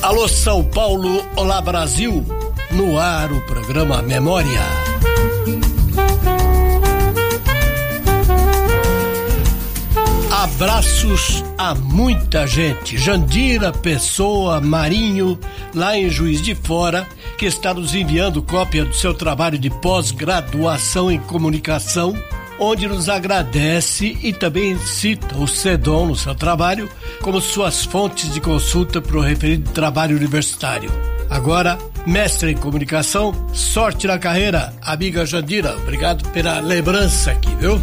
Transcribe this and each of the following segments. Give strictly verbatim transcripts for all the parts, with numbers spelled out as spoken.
Alô São Paulo, olá Brasil, no ar o programa Memória. Abraços a muita gente, Jandira, Pessoa, Marinho, lá em Juiz de Fora, que está nos enviando cópia do seu trabalho de pós-graduação em comunicação, onde nos agradece e também cita o SEDOM no seu trabalho como suas fontes de consulta para o referido trabalho universitário. Agora, mestre em comunicação, sorte na carreira, amiga Jandira, obrigado pela lembrança aqui, viu?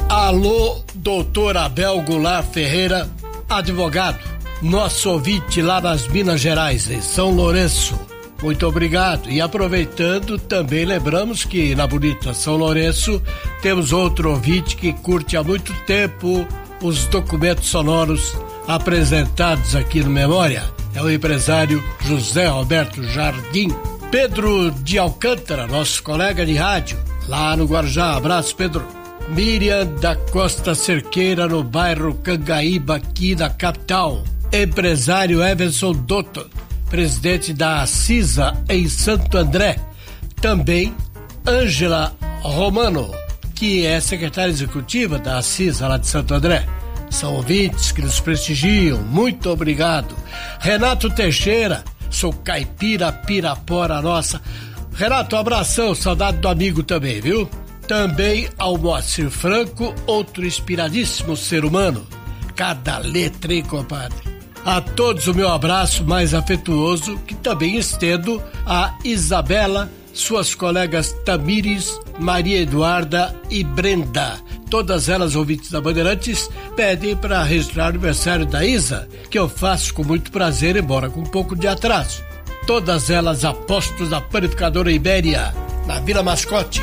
Alô, doutor Abel Goulart Ferreira, advogado, nosso ouvinte lá nas Minas Gerais, em São Lourenço. Muito obrigado. E aproveitando, também lembramos que na bonita São Lourenço temos outro ouvinte que curte há muito tempo os documentos sonoros apresentados aqui no Memória. É o empresário José Roberto Jardim. Pedro de Alcântara, nosso colega de rádio, lá no Guarujá. Abraço, Pedro. Miriam da Costa Cerqueira, no bairro Cangaíba, aqui na capital. Empresário Everson Dotto, presidente da CISA em Santo André. Também Ângela Romano, que é secretária executiva da CISA lá de Santo André. São ouvintes que nos prestigiam, muito obrigado. Renato Teixeira, sou caipira Pirapora nossa. Renato, um abração, saudade do amigo também, viu? Também ao Moacir Franco, outro inspiradíssimo ser humano. Cada letra, hein, compadre? A todos o meu abraço mais afetuoso, que também estendo a Isabela, suas colegas Tamires, Maria Eduarda e Brenda. Todas elas, ouvintes da Bandeirantes, pedem para registrar o aniversário da Isa, que eu faço com muito prazer, embora com um pouco de atraso. Todas elas apostos da Panificadora Ibéria, na Vila Mascote.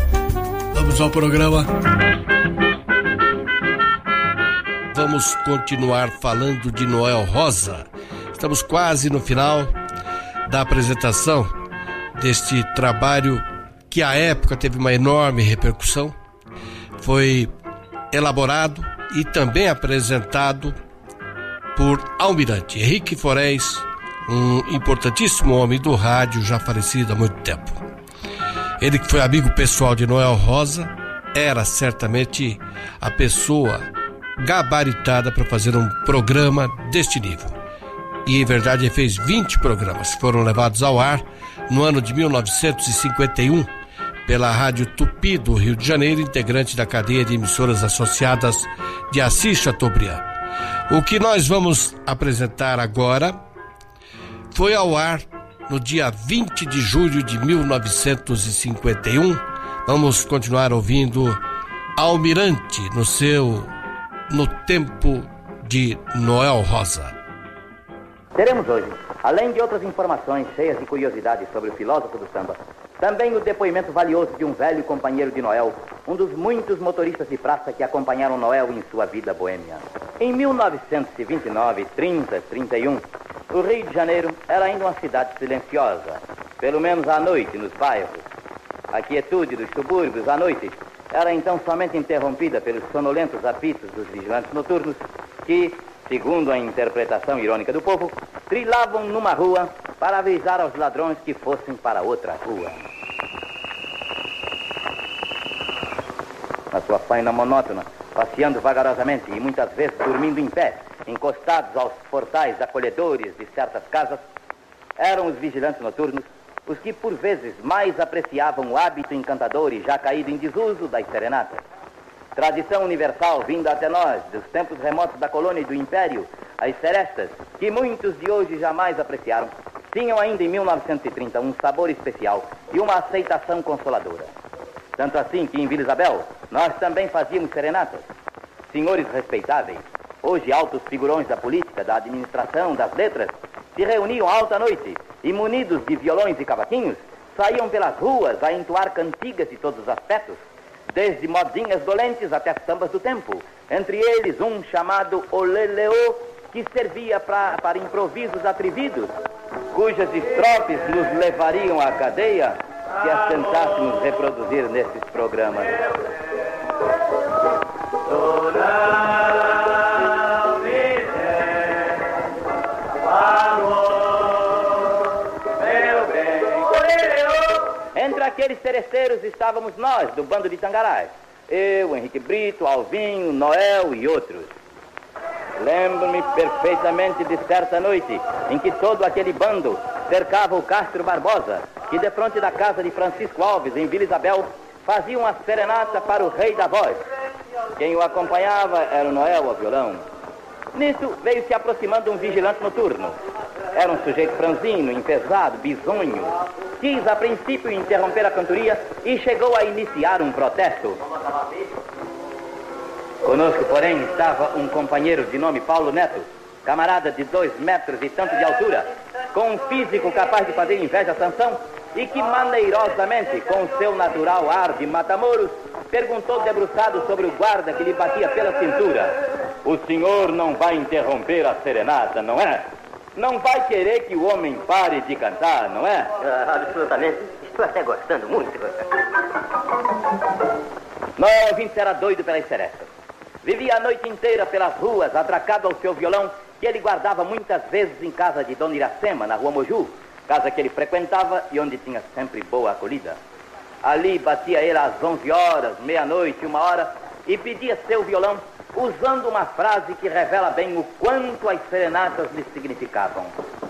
Vamos ao programa. Vamos continuar falando de Noel Rosa. Estamos quase no final da apresentação deste trabalho que à época teve uma enorme repercussão. Foi elaborado e também apresentado por Almirante Henrique Forés, um importantíssimo homem do rádio já falecido há muito tempo. Ele que foi amigo pessoal de Noel Rosa, era certamente a pessoa gabaritada para fazer um programa deste nível. E em verdade ele fez vinte programas que foram levados ao ar no ano de mil novecentos e cinquenta e um pela Rádio Tupi do Rio de Janeiro, integrante da cadeia de emissoras associadas de Assis Chateaubriand. O que nós vamos apresentar agora foi ao ar no dia vinte de julho de mil novecentos e cinquenta e um. Vamos continuar ouvindo Almirante no seu No Tempo de Noel Rosa. Teremos hoje, além de outras informações cheias de curiosidades sobre o filósofo do samba, também o depoimento valioso de um velho companheiro de Noel, um dos muitos motoristas de praça que acompanharam Noel em sua vida boêmia. Em mil novecentos e vinte e nove, trinta, trinta e um, o Rio de Janeiro era ainda uma cidade silenciosa, pelo menos à noite nos bairros. A quietude dos subúrbios à noite era então somente interrompida pelos sonolentos apitos dos vigilantes noturnos que, segundo a interpretação irônica do povo, trilavam numa rua para avisar aos ladrões que fossem para outra rua. Na sua faina monótona, passeando vagarosamente e muitas vezes dormindo em pé, encostados aos portais acolhedores de certas casas, eram os vigilantes noturnos os que por vezes mais apreciavam o hábito encantador e já caído em desuso das serenatas. Tradição universal vinda até nós, dos tempos remotos da colônia e do império, as serestas, que muitos de hoje jamais apreciaram, tinham ainda em mil novecentos e trinta um sabor especial e uma aceitação consoladora. Tanto assim que em Vila Isabel nós também fazíamos serenatas. Senhores respeitáveis, hoje altos figurões da política, da administração, das letras, se reuniam alta noite e, munidos de violões e cavaquinhos, saíam pelas ruas a entoar cantigas de todos os aspectos, desde modinhas dolentes até sambas do tempo, entre eles um chamado Oleleô, que servia pra, para improvisos atrevidos, cujas estrofes nos levariam à cadeia se as tentássemos reproduzir nesses programas. Amor. naqueles cereceiros estávamos nós, do bando de Tangarás. Eu, Henrique Brito, Alvinho, Noel e outros. Lembro-me perfeitamente de certa noite em que todo aquele bando cercava o Castro Barbosa, que de frente da casa de Francisco Alves, em Vila Isabel, fazia uma serenata para o rei da voz. Quem o acompanhava era o Noel ao violão. Nisso veio se aproximando um vigilante noturno. Era um sujeito franzino, enfesado, bisonho. Quis a princípio interromper a cantoria e chegou a iniciar um protesto. Conosco, porém, estava um companheiro de nome Paulo Neto, camarada de dois metros e tanto de altura, com um físico capaz de fazer inveja a Sansão e que maneirosamente, com o seu natural ar de matamoros, perguntou debruçado sobre o guarda que lhe batia pela cintura: o senhor não vai interromper a serenata, não é? Não vai querer que o homem pare de cantar, não é? Ah, absolutamente. Estou até gostando muito. Noel Vintes era doido pelas serestas. Vivia a noite inteira pelas ruas, atracado ao seu violão, que ele guardava muitas vezes em casa de Dona Iracema, na rua Moju, casa que ele frequentava e onde tinha sempre boa acolhida. Ali batia ele às onze horas, meia-noite, uma hora, e pedia seu violão, usando uma frase que revela bem o quanto as serenatas lhe significavam.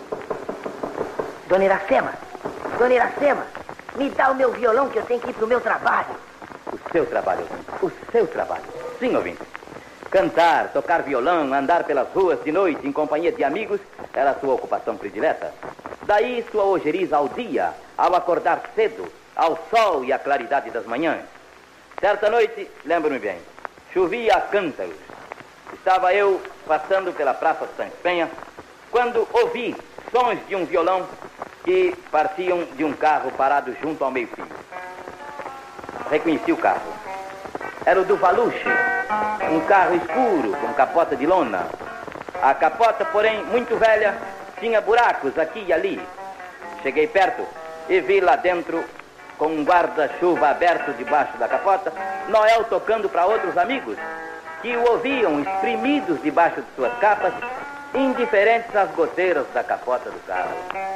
Dona Iracema, Dona Iracema, me dá o meu violão que eu tenho que ir para o meu trabalho. O seu trabalho, o seu trabalho. Sim, ouvinte. Cantar, tocar violão, andar pelas ruas de noite em companhia de amigos era a sua ocupação predileta. Daí sua ojeriza ao dia, ao acordar cedo, ao sol e à claridade das manhãs. Certa noite, lembro-me bem, chovia a cântaros. Estava eu passando pela Praça de Santa Penha quando ouvi sons de um violão que partiam de um carro parado junto ao meio-fio. Reconheci o carro. Era o do Valuche, um carro escuro com capota de lona. A capota, porém, muito velha, tinha buracos aqui e ali. Cheguei perto e vi lá dentro, com um guarda-chuva aberto debaixo da capota, Noel tocando para outros amigos, que o ouviam espremidos debaixo de suas capas, indiferentes às goteiras da capota do carro.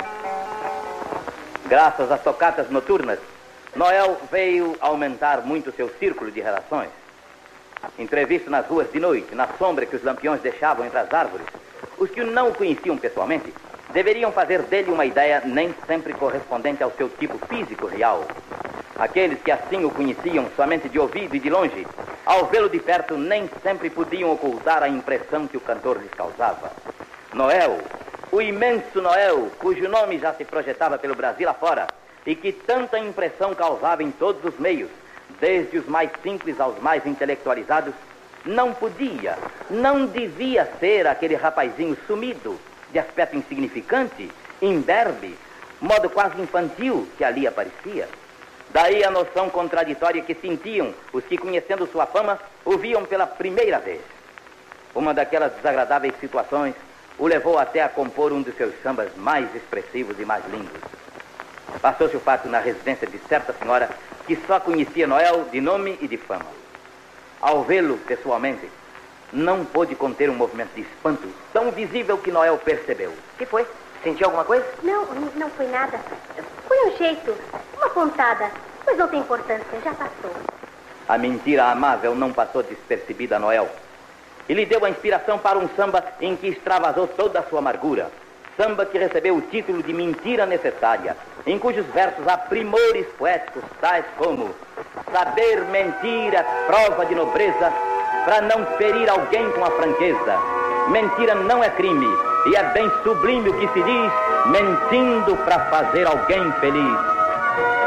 Graças às tocatas noturnas, Noel veio aumentar muito seu círculo de relações. Entrevisto nas ruas de noite, na sombra que os lampiões deixavam entre as árvores, os que não o conheciam pessoalmente deveriam fazer dele uma ideia nem sempre correspondente ao seu tipo físico real. Aqueles que assim o conheciam somente de ouvido e de longe, ao vê-lo de perto, nem sempre podiam ocultar a impressão que o cantor lhes causava. Noel, o imenso Noel, cujo nome já se projetava pelo Brasil afora, e que tanta impressão causava em todos os meios, desde os mais simples aos mais intelectualizados, não podia, não devia ser aquele rapazinho sumido, de aspecto insignificante, imberbe, modo quase infantil que ali aparecia. Daí a noção contraditória que sentiam os que, conhecendo sua fama, o viam pela primeira vez. Uma daquelas desagradáveis situações o levou até a compor um dos seus sambas mais expressivos e mais lindos. Passou-se o fato na residência de certa senhora que só conhecia Noel de nome e de fama. Ao vê-lo pessoalmente, não pôde conter um movimento de espanto tão visível que Noel percebeu. O que foi? Sentiu alguma coisa? Não, não foi nada. Foi um jeito, uma pontada. Mas não tem importância, já passou. A mentira amável não passou despercebida a Noel. E lhe deu a inspiração para um samba em que extravasou toda a sua amargura. Samba que recebeu o título de Mentira Necessária, em cujos versos há primores poéticos tais como: saber mentir é prova de nobreza, para não ferir alguém com a franqueza. Mentira não é crime, e é bem sublime o que se diz, mentindo para fazer alguém feliz.